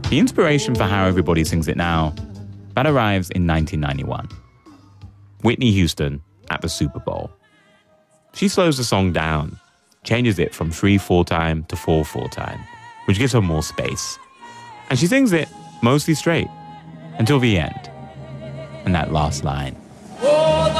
The inspiration for How Everybody Sings It Now, that arrives in 1991. Whitney Houston at the Super Bowl. She slows the song down, changes it from 3/4 time to 4/4 time, which gives her more space. And she sings it mostly straight until the end. And that last line.